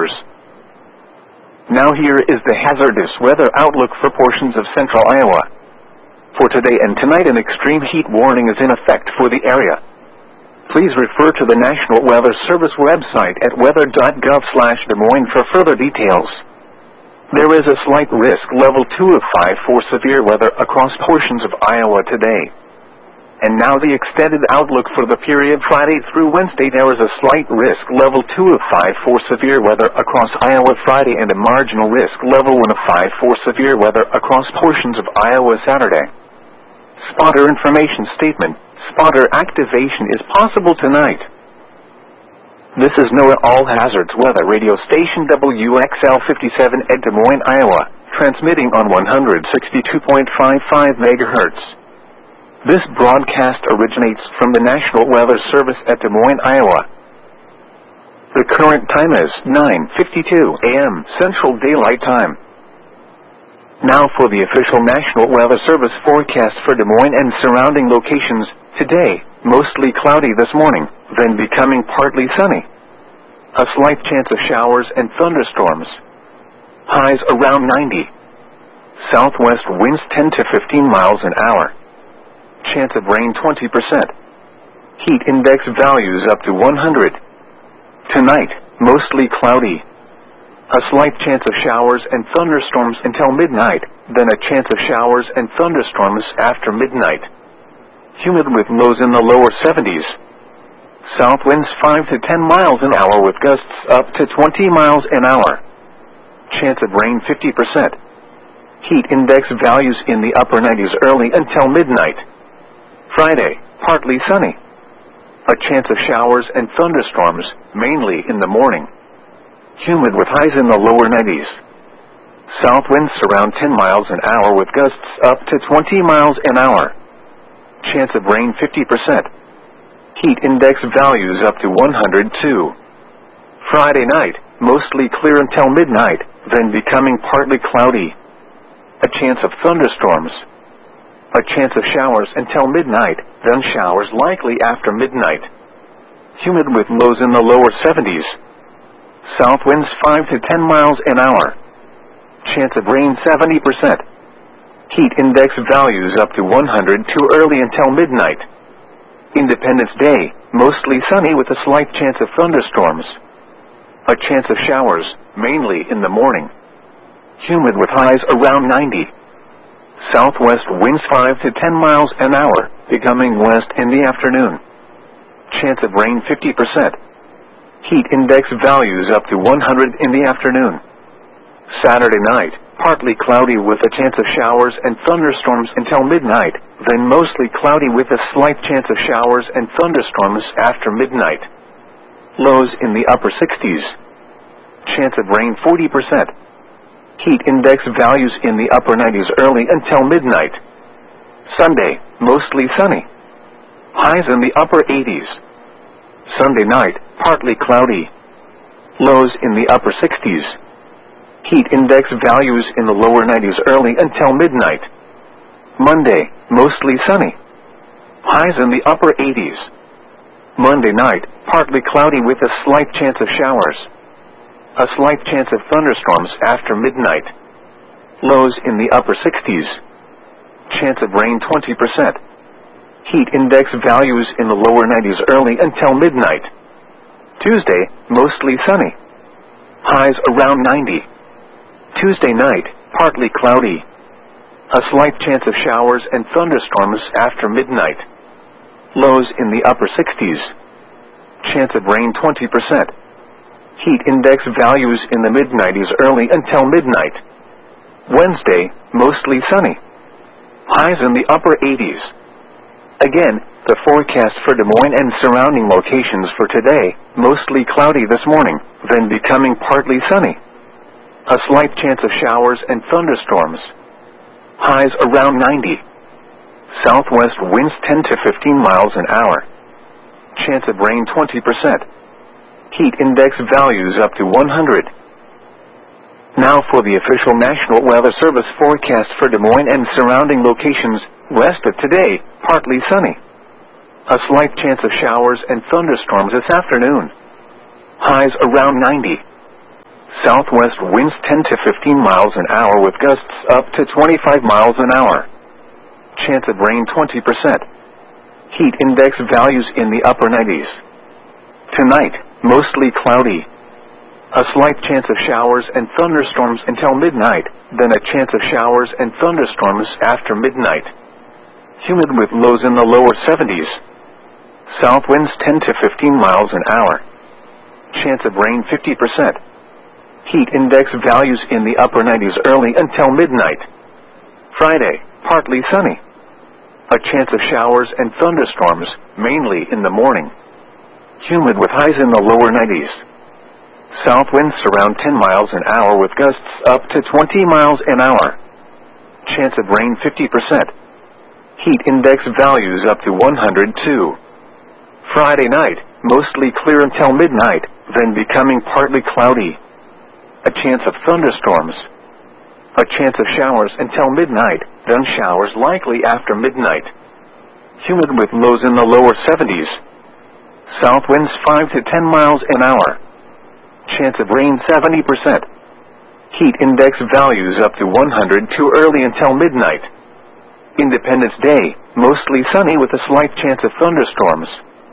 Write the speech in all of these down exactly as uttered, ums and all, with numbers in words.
showers. Now here is the hazardous weather outlook for portions of central Iowa. For today and tonight, an extreme heat warning is in effect for the area. Please refer to the National Weather Service website at weather dot gov slash Des Moines for further details. There is a slight risk level two of five for severe weather across portions of Iowa today. And now the extended outlook for the period Friday through Wednesday. There is a slight risk level two of five for severe weather across Iowa Friday and a marginal risk level one of five for severe weather across portions of Iowa Saturday. Spotter information statement. Spotter activation is possible tonight. This is NOAA All Hazards Weather Radio Station W X L fifty-seven at Des Moines, Iowa, transmitting on one hundred sixty-two point five five megahertz. This broadcast originates from the National Weather Service at Des Moines, Iowa. The current time is nine fifty-two a m Central Daylight Time. Now for the official National Weather Service forecast for Des Moines and surrounding locations. Today, mostly cloudy this morning, then becoming partly sunny. A slight chance of showers and thunderstorms. Highs around ninety. Southwest winds ten to fifteen miles an hour. Chance of rain twenty percent. Heat index values up to one hundred. Tonight, mostly cloudy. A slight chance of showers and thunderstorms until midnight, then a chance of showers and thunderstorms after midnight. Humid with lows in the lower seventies. South winds five to ten miles an hour with gusts up to twenty miles an hour. Chance of rain fifty percent. Heat index values in the upper nineties early until midnight. Friday, partly sunny. A chance of showers and thunderstorms, mainly in the morning. Humid with highs in the lower nineties. South winds around ten miles an hour with gusts up to twenty miles an hour. Chance of rain fifty percent. Heat index values up to one hundred two. Friday night, mostly clear until midnight, then becoming partly cloudy. A chance of thunderstorms. A chance of showers until midnight, then showers likely after midnight. Humid with lows in the lower seventies. South winds five to ten miles an hour. Chance of rain seventy percent. Heat index values up to one hundred two early until midnight. Independence Day, mostly sunny with a slight chance of thunderstorms. A chance of showers, mainly in the morning. Humid with highs around ninety. Southwest winds five to ten miles an hour, becoming west in the afternoon. Chance of rain fifty percent. Heat index values up to one hundred in the afternoon. Saturday night, partly cloudy with a chance of showers and thunderstorms until midnight, then mostly cloudy with a slight chance of showers and thunderstorms after midnight. Lows in the upper sixties. Chance of rain forty percent. Heat index values in the upper nineties early until midnight. Sunday, mostly sunny. Highs in the upper eighties. Sunday night, partly cloudy. Lows in the upper sixties. Heat index values in the lower nineties early until midnight. Monday, mostly sunny. Highs in the upper eighties. Monday night, partly cloudy with a slight chance of showers. A slight chance of thunderstorms after midnight. Lows in the upper sixties. Chance of rain twenty percent. Heat index values in the lower nineties early until midnight. Tuesday, mostly sunny. Highs around ninety. Tuesday night, partly cloudy. A slight chance of showers and thunderstorms after midnight. Lows in the upper sixties. Chance of rain twenty percent. Heat index values in the mid nineties early until midnight. Wednesday, mostly sunny. Highs in the upper eighties. Again, the forecast for Des Moines and surrounding locations for today, mostly cloudy this morning, then becoming partly sunny. A slight chance of showers and thunderstorms. Highs around ninety. Southwest winds ten to fifteen miles an hour. Chance of rain twenty percent. Heat index values up to one hundred. Now for the official National Weather Service forecast for Des Moines and surrounding locations. Rest of today, partly sunny. A slight chance of showers and thunderstorms this afternoon. Highs around ninety. Southwest winds ten to fifteen miles an hour with gusts up to twenty-five miles an hour. Chance of rain twenty percent. Heat index values in the upper nineties. Tonight, mostly cloudy. A slight chance of showers and thunderstorms until midnight, then a chance of showers and thunderstorms after midnight. Humid with lows in the lower seventies. South winds ten to fifteen miles an hour. Chance of rain fifty percent. Heat index values in the upper nineties early until midnight. Friday, partly sunny. A chance of showers and thunderstorms, mainly in the morning. Humid with highs in the lower nineties. South winds around ten miles an hour with gusts up to twenty miles an hour. Chance of rain fifty percent. Heat index values up to one hundred two. Friday night, mostly clear until midnight, then becoming partly cloudy. A chance of thunderstorms. A chance of showers until midnight, then showers likely after midnight. Humid with lows in the lower seventies. South winds five to ten miles an hour. Chance of rain seventy percent. Heat index values up to one hundred two early until midnight. Independence Day, mostly sunny with a slight chance of thunderstorms.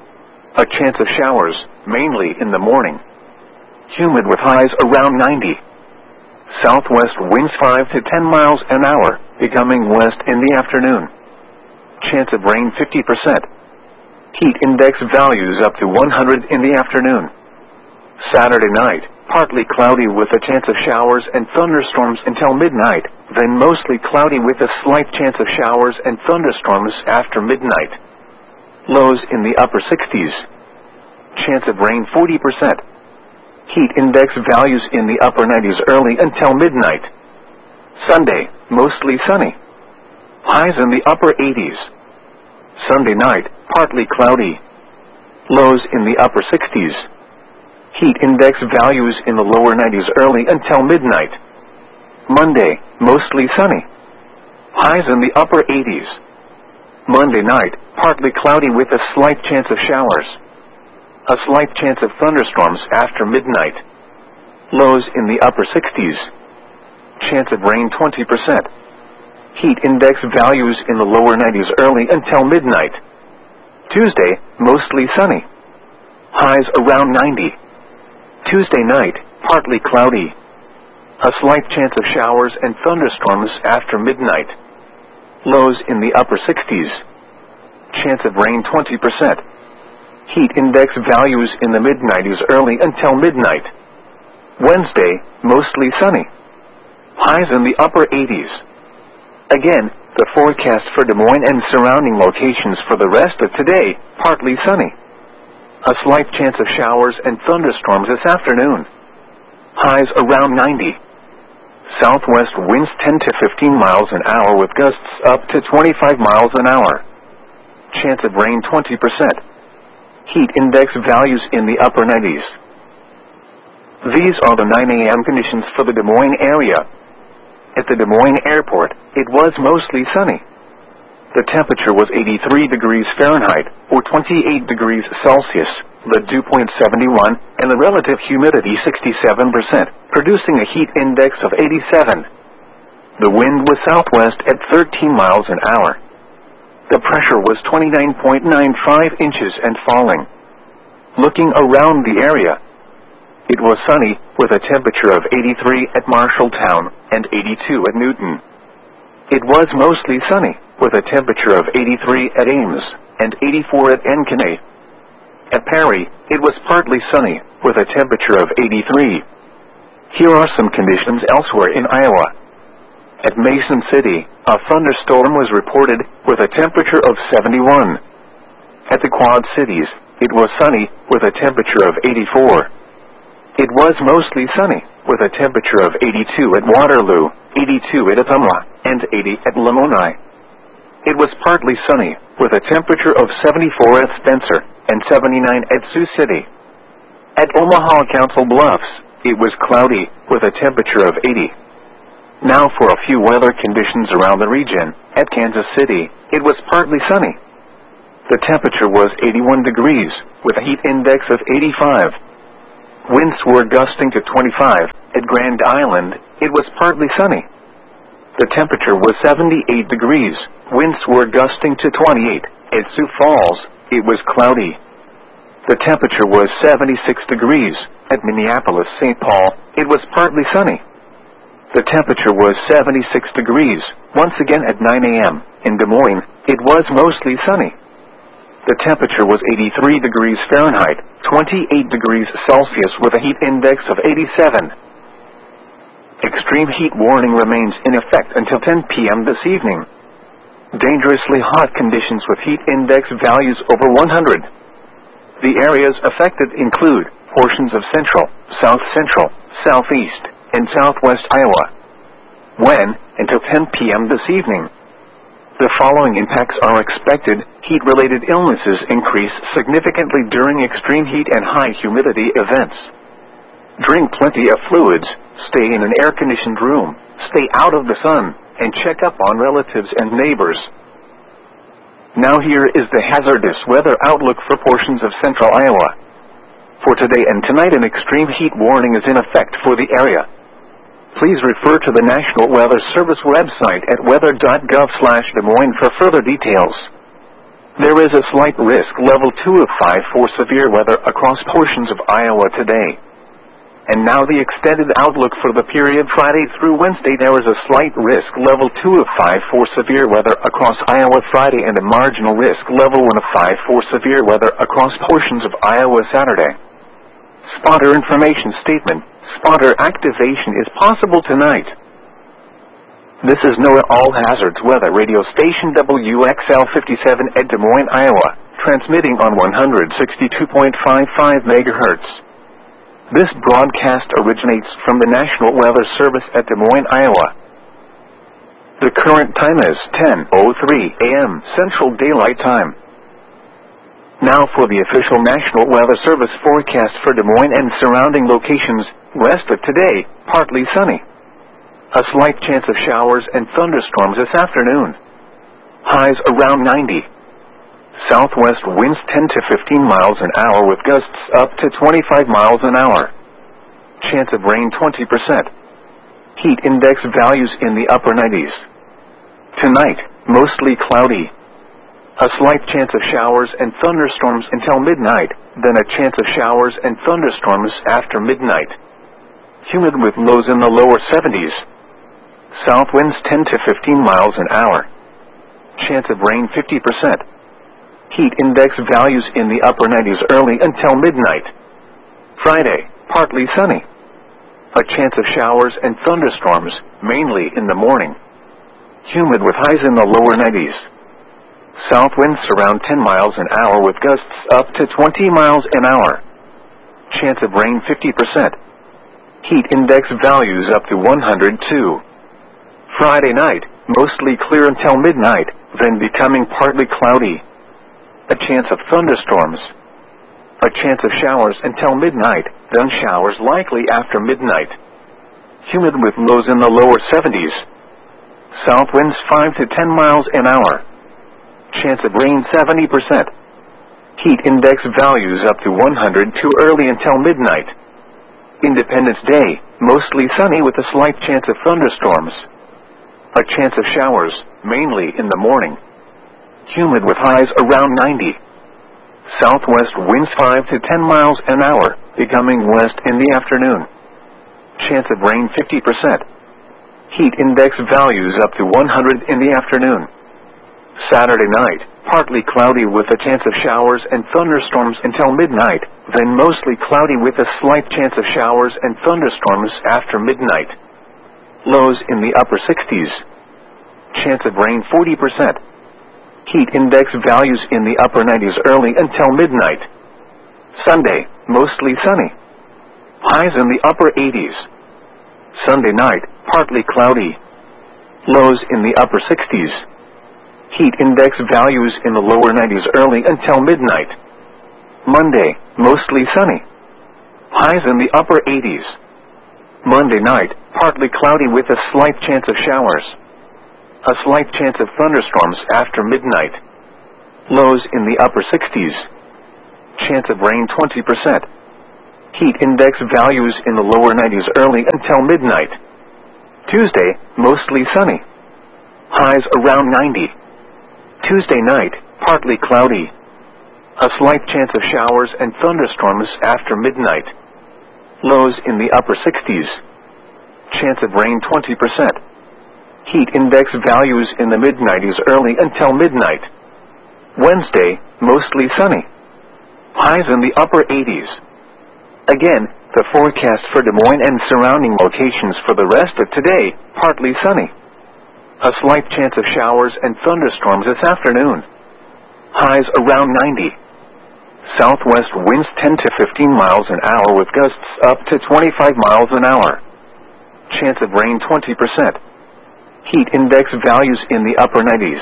A chance of showers, mainly in the morning. Humid with highs around ninety. Southwest winds five to ten miles an hour, becoming west in the afternoon. Chance of rain fifty percent. Heat index values up to one hundred in the afternoon. Saturday night, partly cloudy with a chance of showers and thunderstorms until midnight, then mostly cloudy with a slight chance of showers and thunderstorms after midnight. Lows in the upper sixties. Chance of rain forty percent. Heat index values in the upper nineties early until midnight. Sunday, mostly sunny. Highs in the upper eighties. Sunday night, partly cloudy. Lows in the upper sixties. Heat index values in the lower nineties early until midnight. Monday, mostly sunny. Highs in the upper eighties. Monday night, partly cloudy with a slight chance of showers. A slight chance of thunderstorms after midnight. Lows in the upper sixties. Chance of rain twenty percent. Heat index values in the lower nineties early until midnight. Tuesday, mostly sunny. Highs around ninety. Tuesday night, partly cloudy. A slight chance of showers and thunderstorms after midnight. Lows in the upper sixties. Chance of rain twenty percent. Heat index values in the mid-nineties early until midnight. Wednesday, mostly sunny. Highs in the upper eighties. Again, the forecast for Des Moines and surrounding locations for the rest of today, partly sunny. A slight chance of showers and thunderstorms this afternoon. Highs around ninety. Southwest winds ten to fifteen miles an hour with gusts up to twenty-five miles an hour. Chance of rain twenty percent. Heat index values in the upper nineties. These are the nine a m conditions for the Des Moines area. At the Des Moines Airport, it was mostly sunny. The temperature was eighty-three degrees Fahrenheit, or twenty-eight degrees Celsius, the dew point seventy-one, and the relative humidity sixty-seven percent, producing a heat index of eighty-seven. The wind was southwest at thirteen miles an hour. The pressure was twenty-nine point nine five inches and falling. Looking around the area, it was sunny, with a temperature of eighty-three at Marshalltown and eighty-two at Newton. It was mostly sunny, with a temperature of eighty-three at Ames and eighty-four at Encanay. At Perry, it was partly sunny, with a temperature of eighty-three. Here are some conditions elsewhere in Iowa. At Mason City, a thunderstorm was reported with a temperature of seventy-one. At the Quad Cities, it was sunny, with a temperature of eighty-four. It was mostly sunny, with a temperature of eighty-two at Waterloo, eighty-two at Ottumwa, and eighty at Lamoni. It was partly sunny, with a temperature of seventy-four at Spencer, and seventy-nine at Sioux City. At Omaha Council Bluffs, it was cloudy, with a temperature of eighty. Now for a few weather conditions around the region. At Kansas City, it was partly sunny. The temperature was eighty-one degrees, with a heat index of eighty-five. Winds were gusting to twenty-five. At Grand Island, it was partly sunny. The temperature was seventy-eight degrees. Winds were gusting to twenty-eight. At Sioux Falls, it was cloudy. The temperature was seventy-six degrees. At Minneapolis, Saint Paul, it was partly sunny. The temperature was seventy-six degrees. Once again at nine a m in Des Moines, it was mostly sunny. The temperature was eighty-three degrees Fahrenheit, twenty-eight degrees Celsius with a heat index of eighty-seven. Extreme heat warning remains in effect until ten p m this evening. Dangerously hot conditions with heat index values over one hundred. The areas affected include portions of central, south central, southeast, and southwest Iowa. When? Until ten p m this evening. The following impacts are expected. Heat-related illnesses increase significantly during extreme heat and high humidity events. Drink plenty of fluids, stay in an air-conditioned room, stay out of the sun, and check up on relatives and neighbors. Now here is the hazardous weather outlook for portions of central Iowa. For today and tonight, an extreme heat warning is in effect for the area. Please refer to the National Weather Service website at weather dot gov slash Des Moines for further details. There is a slight risk level two of five for severe weather across portions of Iowa today. And now the extended outlook for the period Friday through Wednesday. There is a slight risk level two of five for severe weather across Iowa Friday and a marginal risk level one of five for severe weather across portions of Iowa Saturday. Spotter information statement. Spotter activation is possible tonight. This is NOAA All Hazards Weather Radio Station W X L fifty-seven at Des Moines, Iowa, transmitting on one hundred sixty-two point five five megahertz. This broadcast originates from the National Weather Service at Des Moines, Iowa. The current time is ten oh three a m Central Daylight Time. Now for the official National Weather Service forecast for Des Moines and surrounding locations. West of today, partly sunny. A slight chance of showers and thunderstorms this afternoon. Highs around ninety. Southwest winds ten to fifteen miles an hour with gusts up to twenty-five miles an hour. Chance of rain twenty percent. Heat index values in the upper nineties. Tonight, mostly cloudy. A slight chance of showers and thunderstorms until midnight, then a chance of showers and thunderstorms after midnight. Humid with lows in the lower seventies. South winds ten to fifteen miles an hour. Chance of rain fifty percent. Heat index values in the upper nineties early until midnight. Friday, partly sunny. A chance of showers and thunderstorms, mainly in the morning. Humid with highs in the lower nineties. South winds around ten miles an hour with gusts up to twenty miles an hour. Chance of rain fifty percent. Heat index values up to one hundred two. Friday night, mostly clear until midnight, then becoming partly cloudy. A chance of thunderstorms. A chance of showers until midnight, then showers likely after midnight. Humid with lows in the lower seventies. South winds five to ten miles an hour. Chance of rain seventy percent. Heat index values up to one hundred two early until midnight. Independence Day, mostly sunny with a slight chance of thunderstorms. A chance of showers, mainly in the morning. Humid with highs around ninety. Southwest winds five to ten miles an hour, becoming west in the afternoon. Chance of rain fifty percent. Heat index values up to one hundred in the afternoon. Saturday night, partly cloudy with a chance of showers and thunderstorms until midnight, then mostly cloudy with a slight chance of showers and thunderstorms after midnight. Lows in the upper sixties. Chance of rain forty percent. Heat index values in the upper nineties early until midnight. Sunday, mostly sunny. Highs in the upper eighties. Sunday night, partly cloudy. Lows in the upper sixties. Heat index values in the lower nineties early until midnight. Monday, mostly sunny. Highs in the upper eighties. Monday night, partly cloudy with a slight chance of showers. A slight chance of thunderstorms after midnight. Lows in the upper sixties. Chance of rain twenty percent. Heat index values in the lower nineties early until midnight. Tuesday, mostly sunny. Highs around ninety. Tuesday night, partly cloudy. A slight chance of showers and thunderstorms after midnight. Lows in the upper sixties. Chance of rain twenty percent. Heat index values in the mid nineties early until midnight. Wednesday, mostly sunny. Highs in the upper eighties. Again, the forecast for Des Moines and surrounding locations for the rest of today, partly sunny. A slight chance of showers and thunderstorms this afternoon. Highs around ninety. Southwest winds ten to fifteen miles an hour with gusts up to twenty-five miles an hour. Chance of rain twenty percent. Heat index values in the upper nineties.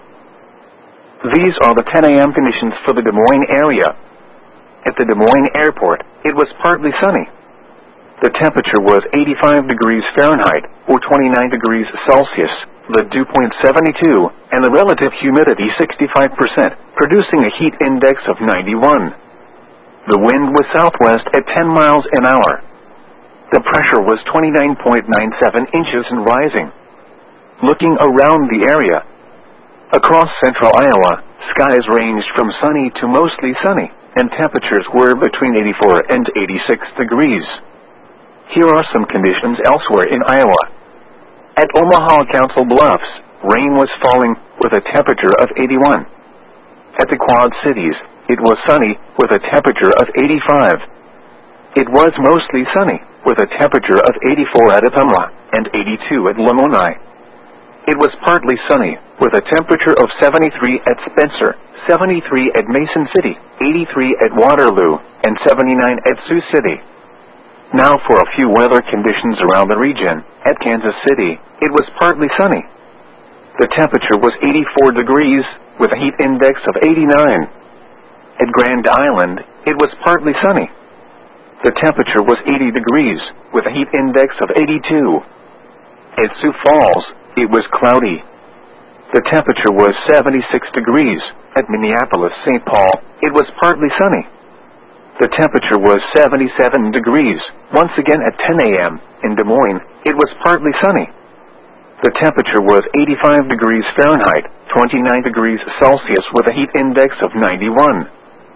These are the ten a m conditions for the Des Moines area. At the Des Moines Airport, it was partly sunny. The temperature was eighty-five degrees Fahrenheit, or twenty-nine degrees Celsius, the dew point seventy-two, and the relative humidity sixty-five percent, producing a heat index of ninety-one. The wind was southwest at ten miles an hour. The pressure was twenty-nine point nine seven inches and rising. Looking around the area, across central Iowa, skies ranged from sunny to mostly sunny, and temperatures were between eighty-four and eighty-six degrees. Here are some conditions elsewhere in Iowa. At Omaha Council Bluffs, rain was falling with a temperature of eighty-one. At the Quad Cities, it was sunny with a temperature of eighty-five. It was mostly sunny with a temperature of eighty-four at Ottumwa and eighty-two at Lamoni. It was partly sunny with a temperature of seventy-three at Spencer, seventy-three at Mason City, eighty-three at Waterloo, and seventy-nine at Sioux City. Now for a few weather conditions around the region. At Kansas City, it was partly sunny. The temperature was eighty-four degrees with a heat index of eighty-nine. At Grand Island, it was partly sunny. The temperature was eighty degrees with a heat index of eighty-two. At Sioux Falls, it was cloudy. The temperature was seventy-six degrees. At Minneapolis, Saint Paul, it was partly sunny. The temperature was seventy-seven degrees. Once again at ten a m in Des Moines, it was partly sunny. The temperature was eighty-five degrees Fahrenheit, twenty-nine degrees Celsius with a heat index of ninety-one.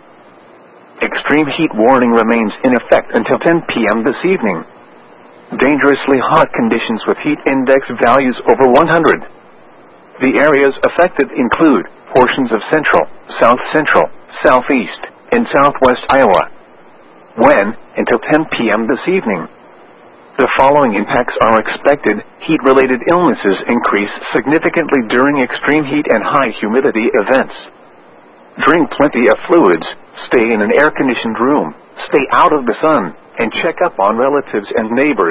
Extreme heat warning remains in effect until ten p m this evening. Dangerously hot conditions with heat index values over one hundred. The areas affected include portions of central, south central, southeast, and southwest Iowa. When? Until ten p m this evening. The following impacts are expected. Heat-related illnesses increase significantly during extreme heat and high humidity events. Drink plenty of fluids, stay in an air-conditioned room, stay out of the sun, and check up on relatives and neighbors.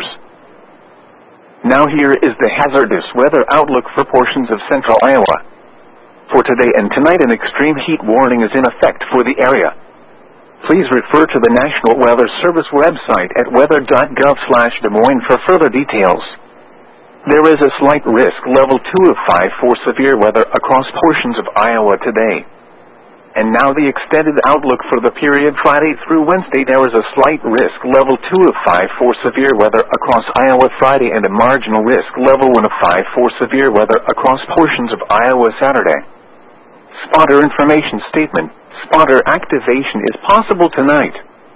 Now here is the hazardous weather outlook for portions of central Iowa. For today and tonight, an extreme heat warning is in effect for the area. Please refer to the National Weather Service website at weather dot gov slash Des Moines for further details. There is a slight risk level two of five for severe weather across portions of Iowa today. And now the extended outlook for the period Friday through Wednesday. There is a slight risk level two of five for severe weather across Iowa Friday and a marginal risk level one of five for severe weather across portions of Iowa Saturday. Spotter information statement. Spotter activation is possible tonight.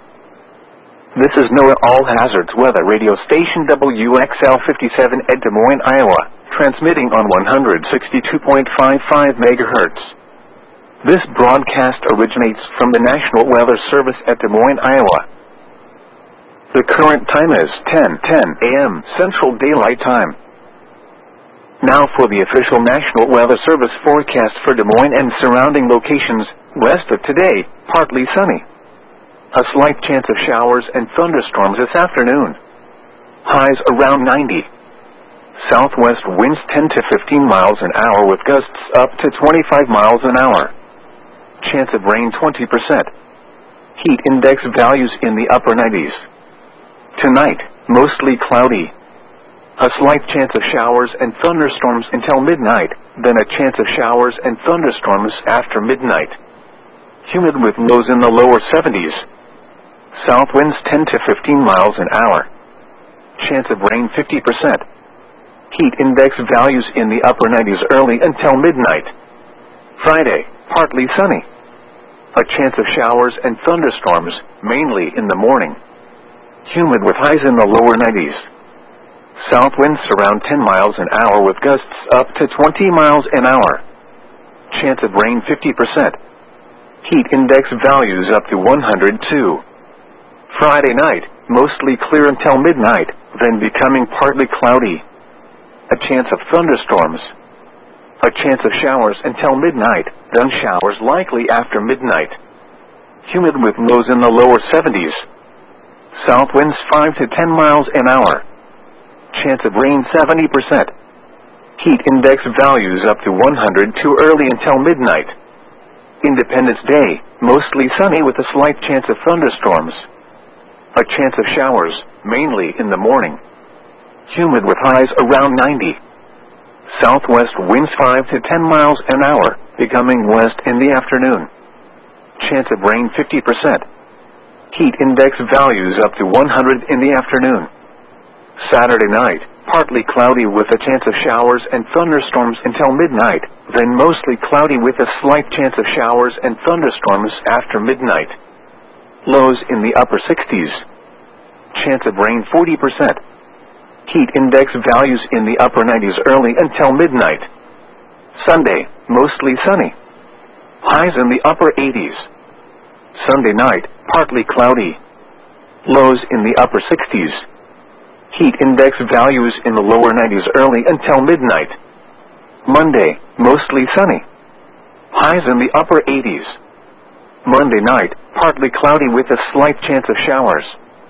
This is NOAA All Hazards Weather Radio Station W X L fifty-seven at Des Moines, Iowa, transmitting on one hundred sixty-two point five five megahertz. This broadcast originates from the National Weather Service at Des Moines, Iowa. The current time is ten ten a m Central Daylight Time. Now for the official National Weather Service forecast for Des Moines and surrounding locations. West of today, partly sunny. A slight chance of showers and thunderstorms this afternoon. Highs around ninety. Southwest winds ten to fifteen miles an hour with gusts up to twenty-five miles an hour. Chance of rain twenty percent. Heat index values in the upper nineties. Tonight, mostly cloudy. A slight chance of showers and thunderstorms until midnight, then a chance of showers and thunderstorms after midnight. Humid with lows in the lower seventies. South winds ten to fifteen miles an hour. Chance of rain fifty percent. Heat index values in the upper nineties early until midnight. Friday, partly sunny. A chance of showers and thunderstorms, mainly in the morning. Humid with highs in the lower nineties. South winds around ten miles an hour with gusts up to twenty miles an hour. Chance of rain fifty percent. Heat index values up to one hundred two. Friday night, mostly clear until midnight, then becoming partly cloudy. A chance of thunderstorms. A chance of showers until midnight, then showers likely after midnight. Humid with lows in the lower seventies. South winds five to ten miles an hour. Chance of rain seventy percent. Heat index values up to one hundred two early until midnight. Independence Day, mostly sunny with a slight chance of thunderstorms. A chance of showers, mainly in the morning. Humid with highs around ninety. Southwest winds five to ten miles an hour, becoming west in the afternoon. Chance of rain fifty percent. Heat index values up to one hundred in the afternoon. Saturday night, partly cloudy with a chance of showers and thunderstorms until midnight, then mostly cloudy with a slight chance of showers and thunderstorms after midnight. Lows in the upper sixties. Chance of rain forty percent. Heat index values in the upper nineties early until midnight. Sunday, mostly sunny. Highs in the upper eighties. Sunday night, partly cloudy. Lows in the upper sixties. Heat index values in the lower nineties early until midnight. Monday, mostly sunny. Highs in the upper eighties. Monday night, partly cloudy with a slight chance of showers.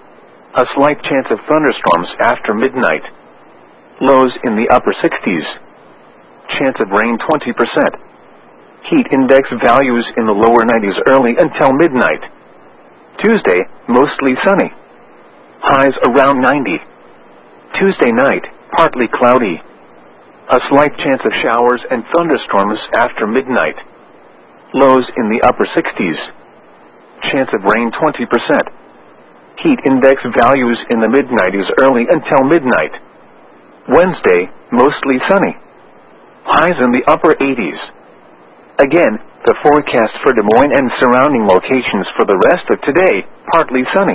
A slight chance of thunderstorms after midnight. Lows in the upper sixties. Chance of rain twenty percent. Heat index values in the lower nineties early until midnight. Tuesday, mostly sunny. Highs around ninety. Tuesday night, partly cloudy. A slight chance of showers and thunderstorms after midnight. Lows in the upper sixties. Chance of rain twenty percent. Heat index values in the mid-nineties early until midnight. Wednesday, mostly sunny. Highs in the upper eighties. Again, the forecast for Des Moines and surrounding locations for the rest of today, partly sunny.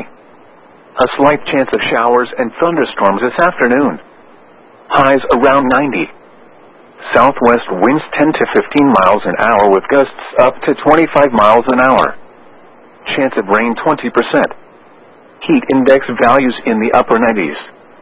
A slight chance of showers and thunderstorms this afternoon. Highs around ninety. Southwest winds ten to fifteen miles an hour with gusts up to twenty-five miles an hour. Chance of rain twenty percent. Heat index values in the upper nineties.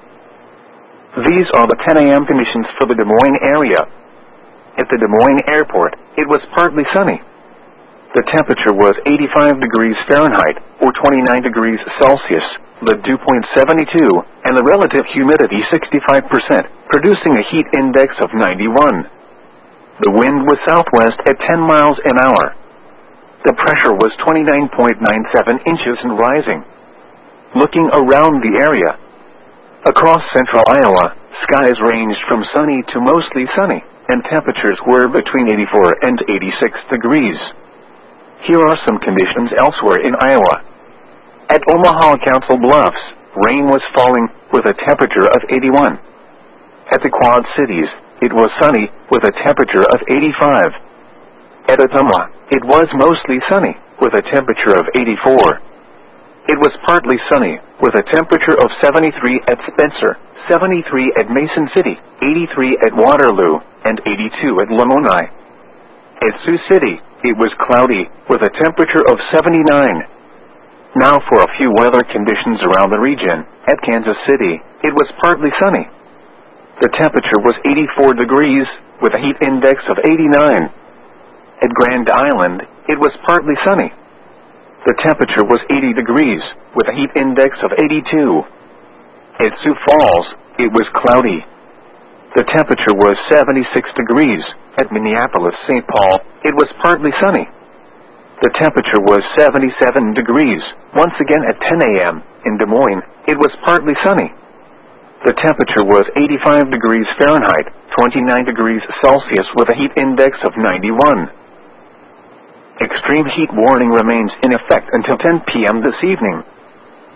These are the ten a m conditions for the Des Moines area. At the Des Moines Airport, it was partly sunny. The temperature was eighty-five degrees Fahrenheit, or twenty-nine degrees Celsius, the dew point seventy-two, and the relative humidity sixty-five percent, producing a heat index of ninety-one. The wind was southwest at ten miles an hour. The pressure was twenty-nine point nine seven inches and rising. Looking around the area. Across central Iowa, skies ranged from sunny to mostly sunny, and temperatures were between eighty-four and eighty-six degrees. Here are some conditions elsewhere in Iowa. At Omaha Council Bluffs, rain was falling with a temperature of eighty-one. At the Quad Cities, it was sunny with a temperature of eighty-five. At Ottumwa, it was mostly sunny with a temperature of eighty-four. It was partly sunny, with a temperature of seventy-three at Spencer, seventy-three at Mason City, eighty-three at Waterloo, and eighty-two at Lamoni. At Sioux City, it was cloudy, with a temperature of seventy-nine. Now for a few weather conditions around the region. At Kansas City, it was partly sunny. The temperature was eighty-four degrees, with a heat index of eighty-nine. At Grand Island, it was partly sunny. The temperature was eighty degrees, with a heat index of eighty-two. At Sioux Falls, it was cloudy. The temperature was seventy-six degrees. At Minneapolis, Saint Paul, it was partly sunny. The temperature was seventy-seven degrees. Once again at ten a m in Des Moines, it was partly sunny. The temperature was eighty-five degrees Fahrenheit, twenty-nine degrees Celsius with a heat index of ninety-one. Extreme heat warning remains in effect until ten p m this evening.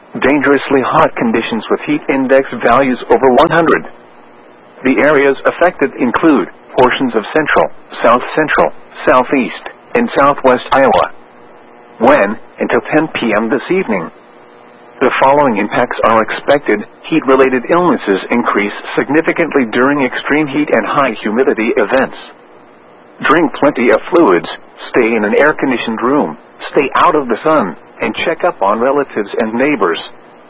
Dangerously hot conditions with heat index values over one hundred. The areas affected include portions of central, south central, southeast, and southwest Iowa. When? Until ten p m this evening. The following impacts are expected. Heat-related illnesses increase significantly during extreme heat and high humidity events. Drink plenty of fluids, stay in an air-conditioned room, stay out of the sun, and check up on relatives and neighbors.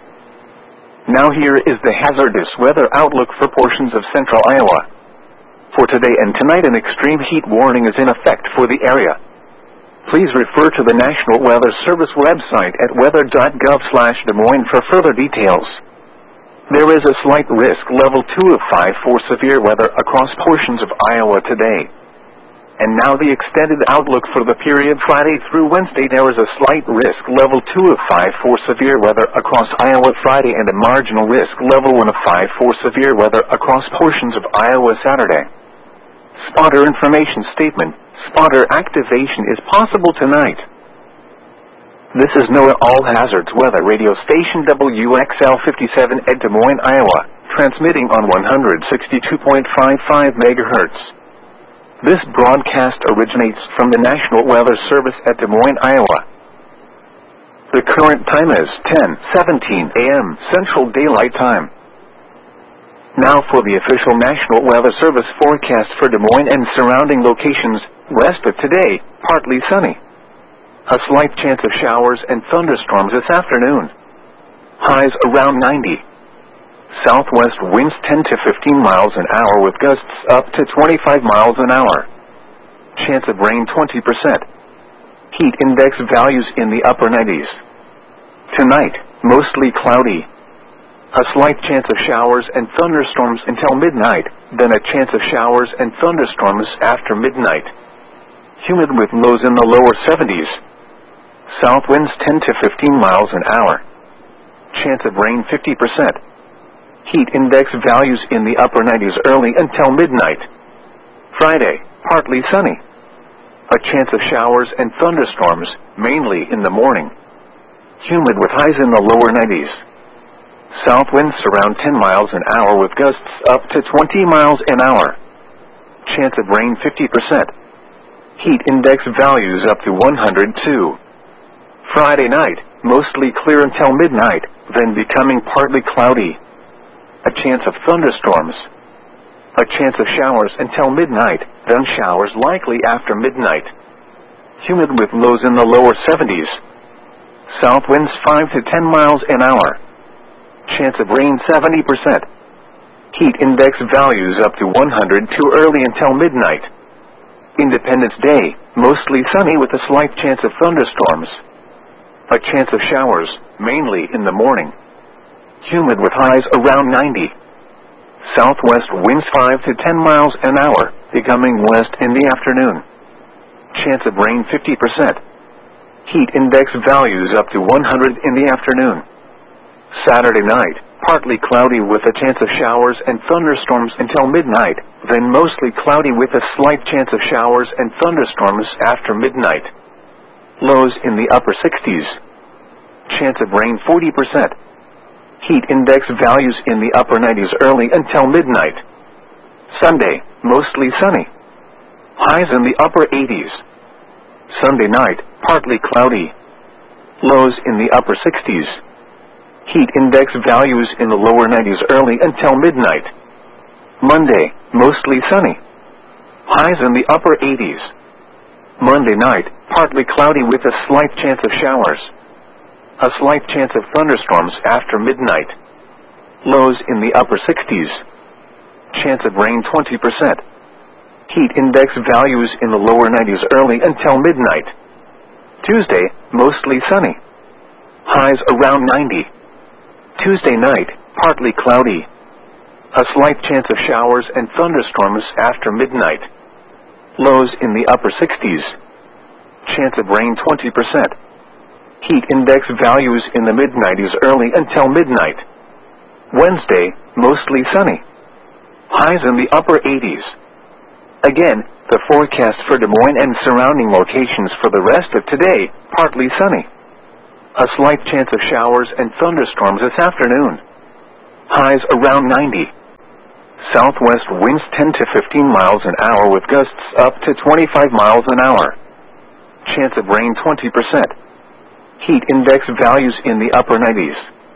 Now here is the hazardous weather outlook for portions of central Iowa. For today and tonight, an extreme heat warning is in effect for the area. Please refer to the National Weather Service website at weather dot gov slash Des Moines for further details. There is a slight risk level two of five for severe weather across portions of Iowa today. And now the extended outlook for the period Friday through Wednesday. There is a slight risk level two of five for severe weather across Iowa Friday and a marginal risk level one of five for severe weather across portions of Iowa Saturday. Spotter information statement. Spotter activation is possible tonight. This is NOAA All Hazards Weather Radio Station W X L fifty-seven at Des Moines, Iowa, transmitting on one hundred sixty-two point five five megahertz. This broadcast originates from the National Weather Service at Des Moines, Iowa. The current time is ten seventeen a m Central Daylight Time. Now for the official National Weather Service forecast for Des Moines and surrounding locations. West of today, partly sunny. A slight chance of showers and thunderstorms this afternoon. Highs around ninety. Southwest winds ten to fifteen miles an hour with gusts up to twenty-five miles an hour. Chance of rain twenty percent. Heat index values in the upper nineties. Tonight, mostly cloudy. A slight chance of showers and thunderstorms until midnight, then a chance of showers and thunderstorms after midnight. Humid with lows in the lower seventies. South winds ten to fifteen miles an hour. Chance of rain fifty percent. Heat index values in the upper nineties early until midnight. Friday, partly sunny. A chance of showers and thunderstorms, mainly in the morning. Humid with highs in the lower nineties. South winds around ten miles an hour with gusts up to twenty miles an hour. Chance of rain fifty percent. Heat index values up to one hundred two. Friday night, mostly clear until midnight, then becoming partly cloudy. A chance of thunderstorms. A chance of showers until midnight, then showers likely after midnight. Humid with lows in the lower seventies. South winds five to ten miles an hour. Chance of rain seventy percent. Heat index values up to one hundred two early until midnight. Independence Day, mostly sunny with a slight chance of thunderstorms. A chance of showers, mainly in the morning. Humid with highs around ninety. Southwest winds five to ten miles an hour, becoming west in the afternoon. Chance of rain fifty percent. Heat index values up to one hundred in the afternoon. Saturday night, partly cloudy with a chance of showers and thunderstorms until midnight, then mostly cloudy with a slight chance of showers and thunderstorms after midnight. Lows in the upper sixties. Chance of rain forty percent. Heat index values in the upper nineties early until midnight. Sunday, mostly sunny. Highs in the upper eighties. Sunday night, partly cloudy. Lows in the upper sixties. Heat index values in the lower nineties early until midnight. Monday, mostly sunny. Highs in the upper eighties. Monday night, partly cloudy with a slight chance of showers. A slight chance of thunderstorms after midnight. Lows in the upper sixties. Chance of rain twenty percent. Heat index values in the lower nineties early until midnight. Tuesday, mostly sunny. Highs around ninety. Tuesday night, partly cloudy. A slight chance of showers and thunderstorms after midnight. Lows in the upper sixties. Chance of rain twenty percent. Heat index values in the mid nineties early until midnight. Wednesday, mostly sunny. Highs in the upper eighties. Again, the forecast for Des Moines and surrounding locations for the rest of today, partly sunny. A slight chance of showers and thunderstorms this afternoon. Highs around ninety. Southwest winds ten to fifteen miles an hour with gusts up to twenty-five miles an hour. Chance of rain twenty percent. Heat index values in the upper nineties.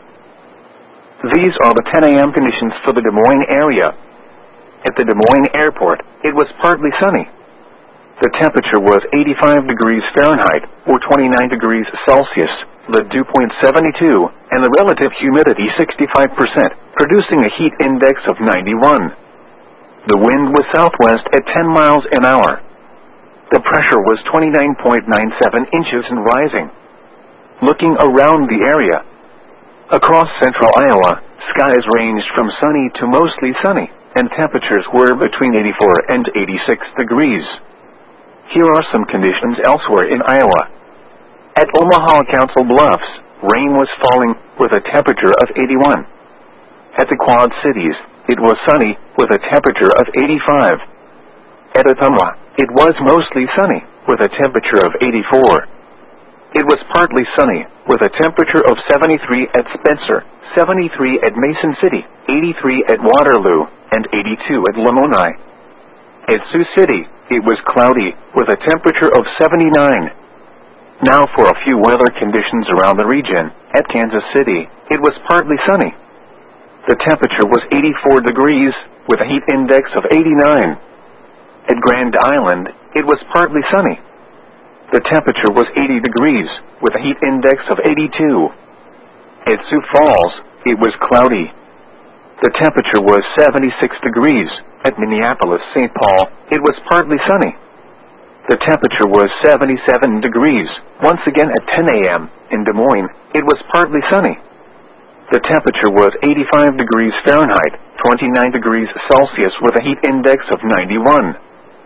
These are the ten A M conditions for the Des Moines area. At the Des Moines Airport, it was partly sunny. The temperature was eighty-five degrees Fahrenheit, or twenty-nine degrees Celsius, the dew point seventy-two, and the relative humidity sixty-five percent, producing a heat index of ninety-one. The wind was southwest at ten miles an hour. The pressure was twenty-nine point nine seven inches and rising. Looking around the area. Across central Iowa, skies ranged from sunny to mostly sunny, and temperatures were between eighty-four and eighty-six degrees. Here are some conditions elsewhere in Iowa. At Omaha Council Bluffs, rain was falling with a temperature of eighty-one. At the Quad Cities, it was sunny with a temperature of eighty-five. At Ottumwa, it was mostly sunny with a temperature of eighty-four. It was partly sunny with a temperature of seventy-three at Spencer, seventy-three at Mason City, eighty-three at Waterloo, and eighty-two at Lamoni. At Sioux City, it was cloudy with a temperature of seventy-nine. Now for a few weather conditions around the region. At Kansas City, it was partly sunny. The temperature was eighty-four degrees with a heat index of eighty-nine. At Grand Island, it was partly sunny. The temperature was eighty degrees with a heat index of eighty-two. At Sioux Falls, it was cloudy. The temperature was seventy-six degrees. At Minneapolis, Saint Paul, it was partly sunny. The temperature was seventy-seven degrees. Once again at ten A M in Des Moines, it was partly sunny. The temperature was eighty-five degrees Fahrenheit, twenty-nine degrees Celsius with a heat index of ninety-one.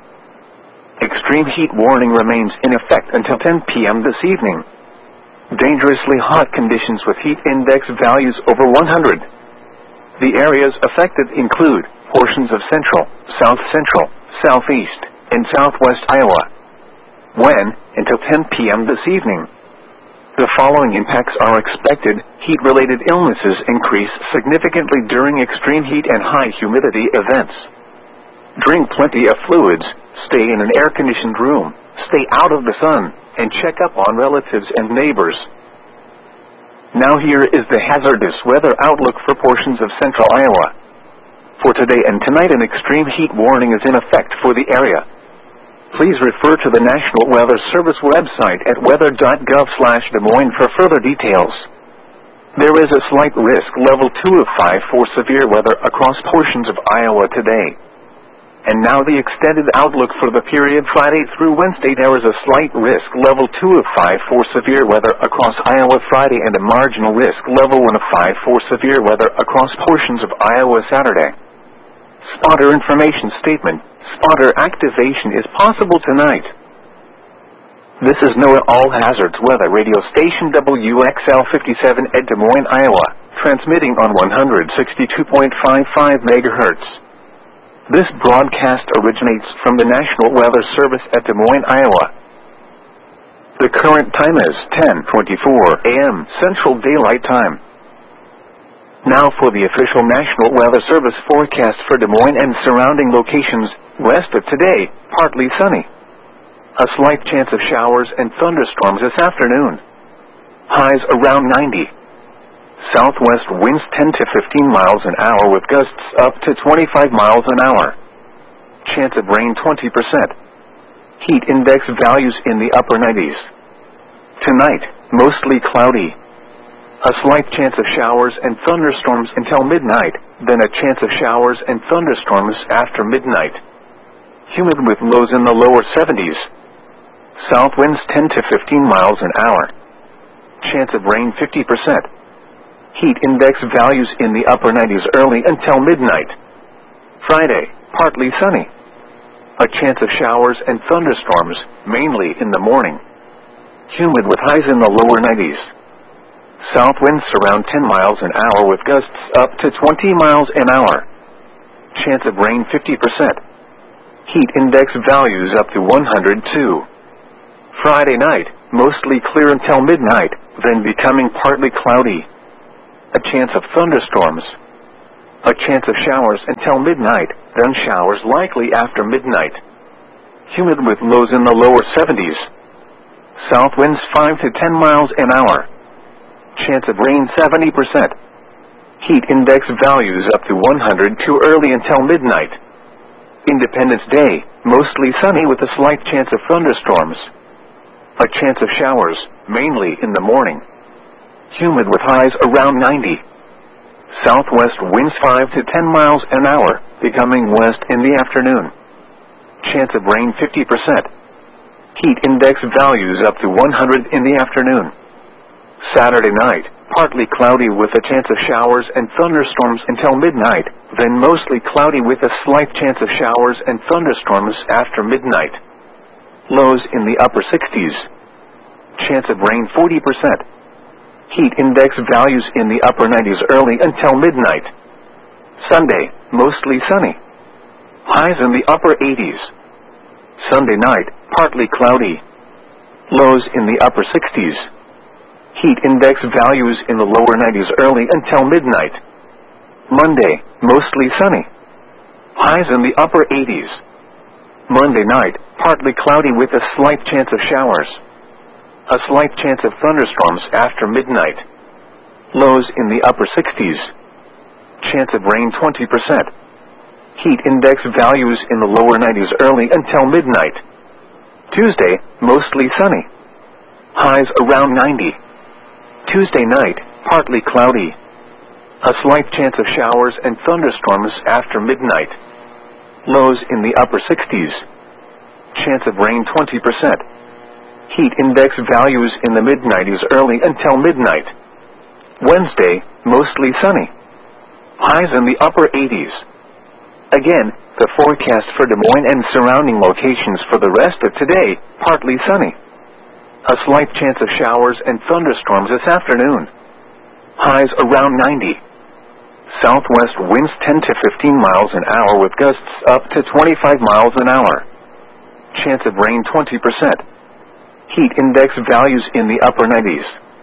Extreme heat warning remains in effect until ten P M this evening. Dangerously hot conditions with heat index values over one hundred. The areas affected include portions of central, south central, southeast, and southwest Iowa. When? Until ten P M this evening. The following impacts are expected. Heat-related illnesses increase significantly during extreme heat and high humidity events. Drink plenty of fluids, stay in an air-conditioned room, stay out of the sun, and check up on relatives and neighbors. Now here is the hazardous weather outlook for portions of central Iowa. For today and tonight, an extreme heat warning is in effect for the area. Please refer to the National Weather Service website at weather dot gov slash Des Moines for further details. There is a slight risk level two of five for severe weather across portions of Iowa today. And now the extended outlook for the period Friday through Wednesday. There is a slight risk level two of five for severe weather across Iowa Friday and a marginal risk level one of five for severe weather across portions of Iowa Saturday. Spotter information statement. Spotter activation is possible tonight. This is NOAA All Hazards Weather Radio Station W X L fifty-seven at Des Moines, Iowa, transmitting on one hundred sixty-two point five five megahertz. This broadcast originates from the National Weather Service at Des Moines, Iowa. The current time is ten twenty-four A M Central Daylight Time. Now for the official National Weather Service forecast for Des Moines and surrounding locations. West of today, partly sunny. A slight chance of showers and thunderstorms this afternoon. Highs around ninety. Southwest winds ten to fifteen miles an hour with gusts up to twenty-five miles an hour. Chance of rain twenty percent. Heat index values in the upper nineties. Tonight, mostly cloudy. A slight chance of showers and thunderstorms until midnight, then a chance of showers and thunderstorms after midnight. Humid with lows in the lower seventies. South winds ten to fifteen miles an hour. Chance of rain fifty percent. Heat index values in the upper nineties early until midnight. Friday, partly sunny. A chance of showers and thunderstorms, mainly in the morning. Humid with highs in the lower nineties. South winds around ten miles an hour with gusts up to twenty miles an hour. Chance of rain fifty percent. Heat index values up to one hundred two. Friday night, mostly clear until midnight, then becoming partly cloudy. A chance of thunderstorms. A chance of showers until midnight, then showers likely after midnight. Humid with lows in the lower seventies. South winds five to ten miles an hour. Chance of rain seventy percent. Heat index values up to one hundred too early until midnight. Independence Day, mostly sunny with a slight chance of thunderstorms. A chance of showers, mainly in the morning. Humid with highs around ninety. Southwest winds five to ten miles an hour, becoming west in the afternoon. Chance of rain fifty percent. Heat index values up to one hundred in the afternoon. Saturday night, partly cloudy with a chance of showers and thunderstorms until midnight, then mostly cloudy with a slight chance of showers and thunderstorms after midnight. Lows in the upper sixties. Chance of rain forty percent. Heat index values in the upper nineties early until midnight. Sunday, mostly sunny. Highs in the upper eighties. Sunday night, partly cloudy. Lows in the upper sixties. Heat index values in the lower nineties early until midnight. Monday, mostly sunny. Highs in the upper eighties. Monday night, partly cloudy with a slight chance of showers. A slight chance of thunderstorms after midnight. Lows in the upper sixties. Chance of rain twenty percent. Heat index values in the lower nineties early until midnight. Tuesday, mostly sunny. Highs around ninety. Tuesday night, partly cloudy. A slight chance of showers and thunderstorms after midnight. Lows in the upper sixties. Chance of rain twenty percent. Heat index values in the mid nineties early until midnight. Wednesday, mostly sunny. Highs in the upper eighties. Again, the forecast for Des Moines and surrounding locations for the rest of today, partly sunny. A slight chance of showers and thunderstorms this afternoon. Highs around ninety. Southwest winds ten to fifteen miles an hour with gusts up to twenty-five miles an hour. Chance of rain twenty percent. Heat index values in the upper nineties.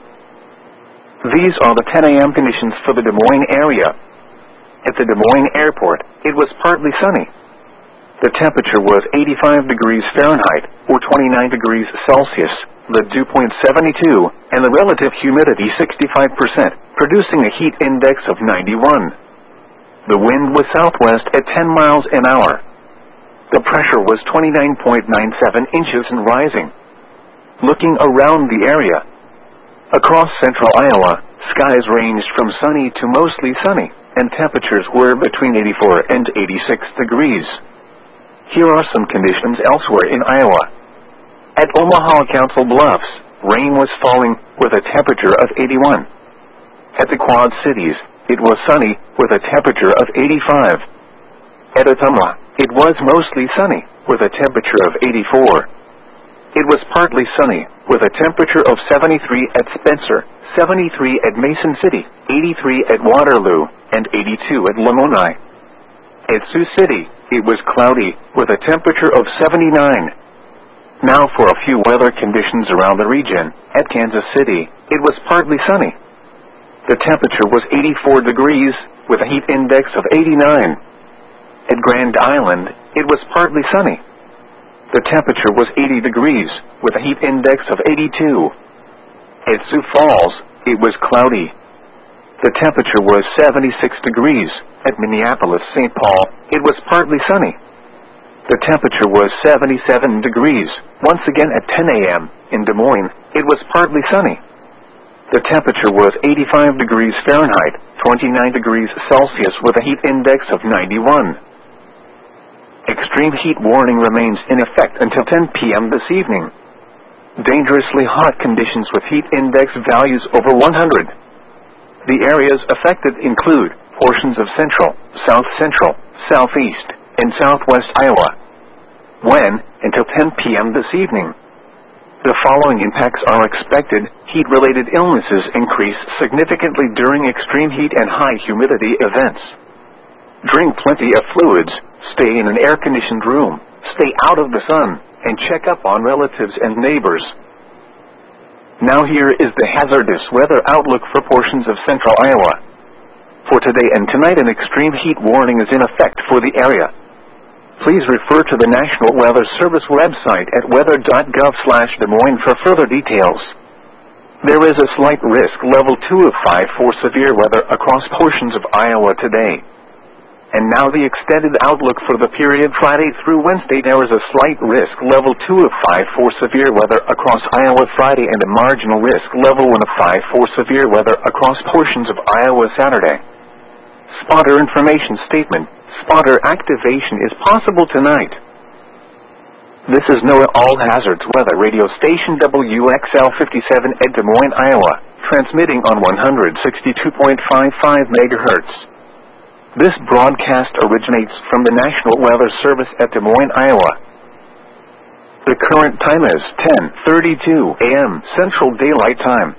These are the ten a m conditions for the Des Moines area. At the Des Moines Airport, it was partly sunny. The temperature was eighty-five degrees Fahrenheit, or twenty-nine degrees Celsius, the dew point seventy-two, and the relative humidity sixty-five percent, producing a heat index of ninety-one. The wind was southwest at ten miles an hour. The pressure was twenty-nine point nine seven inches and rising. Looking around the area. Across central Iowa, skies ranged from sunny to mostly sunny, and temperatures were between eighty-four and eighty-six degrees. Here are some conditions elsewhere in Iowa. At Omaha Council Bluffs, rain was falling with a temperature of eighty-one. At the Quad Cities, it was sunny with a temperature of eighty-five. At Ottumwa, it was mostly sunny with a temperature of eighty-four. It was partly sunny with a temperature of seventy-three at Spencer, seventy-three at Mason City, eighty-three at Waterloo, and eighty-two at Lamoni. At Sioux City, it was cloudy with a temperature of seventy-nine. Now for a few weather conditions around the region. At Kansas City, it was partly sunny. The temperature was eighty-four degrees with a heat index of eighty-nine. At Grand Island, it was partly sunny. The temperature was eighty degrees with a heat index of eighty-two. At Sioux Falls, it was cloudy. The temperature was seventy-six degrees. At Minneapolis, Saint Paul, it was partly sunny. The temperature was seventy-seven degrees. Once again at ten a m in Des Moines, it was partly sunny. The temperature was eighty-five degrees Fahrenheit, twenty-nine degrees Celsius with a heat index of ninety-one. Extreme heat warning remains in effect until ten p m this evening. Dangerously hot conditions with heat index values over one hundred. The areas affected include portions of central, south central, southeast, and southwest Iowa. When? Until ten p m this evening. The following impacts are expected. Heat-related illnesses increase significantly during extreme heat and high humidity events. Drink plenty of fluids, stay in an air-conditioned room, stay out of the sun, and check up on relatives and neighbors. Now here is the hazardous weather outlook for portions of central Iowa. For today and tonight, an extreme heat warning is in effect for the area. Please refer to the National Weather Service website at weather dot gov slash Des Moines for further details. There is a slight risk level two of five for severe weather across portions of Iowa today. And now the extended outlook for the period Friday through Wednesday. There is a slight risk level two of five for severe weather across Iowa Friday and a marginal risk level one of five for severe weather across portions of Iowa Saturday. Spotter information statement. Spotter activation is possible tonight. This is NOAA All Hazards Weather Radio Station W X L fifty-seven at Des Moines, Iowa, transmitting on one hundred sixty-two point five five megahertz. This broadcast originates from the National Weather Service at Des Moines, Iowa. The current time is ten thirty-two a m Central Daylight Time.